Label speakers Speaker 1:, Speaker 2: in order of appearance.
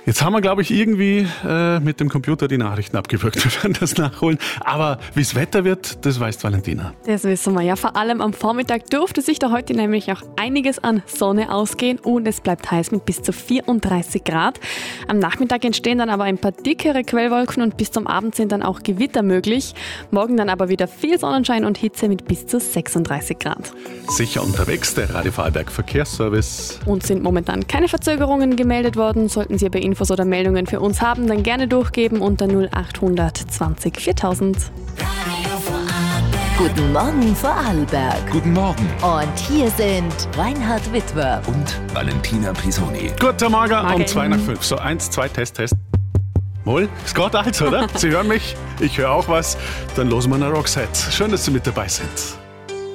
Speaker 1: Jetzt haben wir, glaube ich, irgendwie mit dem Computer die Nachrichten abgewürgt. Wir werden das nachholen. Aber wie das Wetter wird, das weiß Valentina.
Speaker 2: Das wissen wir ja. Vor allem am Vormittag dürfte sich da heute nämlich auch einiges an Sonne ausgehen und es bleibt heiß mit bis zu 34 Grad. Am Nachmittag entstehen dann aber ein paar dickere Quellwolken und bis zum Abend sind dann auch Gewitter möglich. Morgen dann aber wieder viel Sonnenschein und Hitze mit bis zu 36 Grad.
Speaker 1: Sicher unterwegs, der Radio Vorarlberg Verkehrsservice.
Speaker 2: Und sind momentan keine Verzögerungen gemeldet worden. Sollten Sie bei Infos oder Meldungen für uns haben, dann gerne durchgeben unter 0800 20 4000.
Speaker 3: Guten Morgen Vorarlberg.
Speaker 4: Guten Morgen.
Speaker 3: Und hier sind Reinhard Witwer
Speaker 4: Und Valentina Pisoni.
Speaker 1: Guten Morgen,
Speaker 2: Morgen.
Speaker 1: um 2:05. So, 1, 2, Test. Moll, ist gerade alt, oder? Sie hören mich, ich höre auch was. Dann losen wir eine Roxette. Schön, dass Sie mit dabei sind.